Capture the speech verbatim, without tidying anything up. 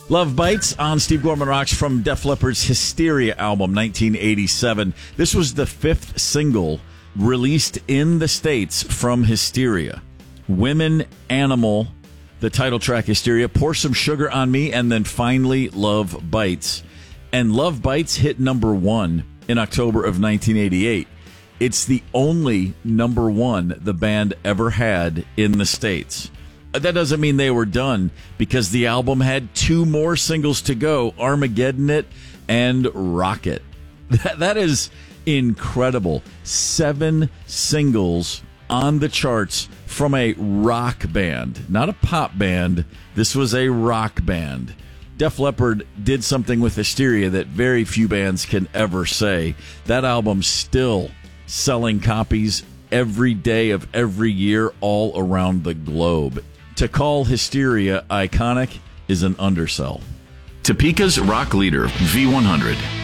Love Bites on Steve Gorman Rocks from Def Leppard's Hysteria album, nineteen eighty-seven. This was the fifth single released in the States from Hysteria. Women, Animal, the title track Hysteria, Pour Some Sugar on Me, and then finally Love Bites. And Love Bites hit number one in October of nineteen eighty-eight. It's the only number one the band ever had in the States. That doesn't mean they were done, because the album had two more singles to go, Armageddon It and Rocket. That, that is incredible. Seven singles on the charts from a rock band, not a pop band. This was a rock band. Def Leppard did something with Hysteria that very few bands can ever say. That album's still selling copies every day of every year all around the globe. To call Hysteria iconic is an undersell. Topeka's rock leader, V one hundred.